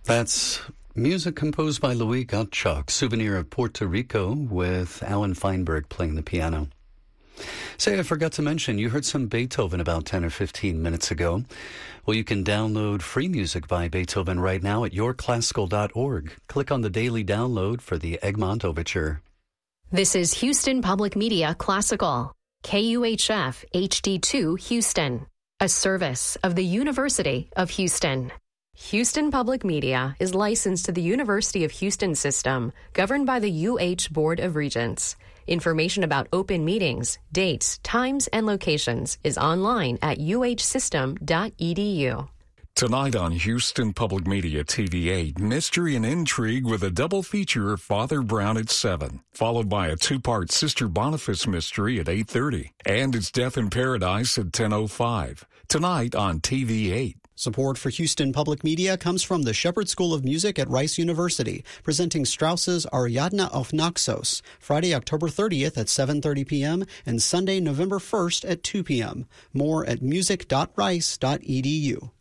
That's music composed by Louis Gottschalk, Souvenir of Puerto Rico, with Alan Feinberg playing the piano. Say, I forgot to mention, you heard some Beethoven about 10 or 15 minutes ago. Well, you can download free music by Beethoven right now at yourclassical.org. Click on the daily download for the Egmont Overture. This is Houston Public Media Classical, KUHF HD2 Houston, a service of the University of Houston. Houston Public Media is licensed to the University of Houston system, governed by the UH Board of Regents. Information about open meetings, dates, times, and locations is online at uhsystem.edu. Tonight on Houston Public Media TV8, Mystery and Intrigue with a double feature of Father Brown at 7, followed by a two-part Sister Boniface mystery at 8:30, and It's Death in Paradise at 10:05. Tonight on TV8. Support for Houston Public Media comes from the Shepherd School of Music at Rice University, presenting Strauss's Ariadne auf Naxos, Friday, October 30th at 7:30 p.m. and Sunday, November 1st at 2 p.m. More at music.rice.edu.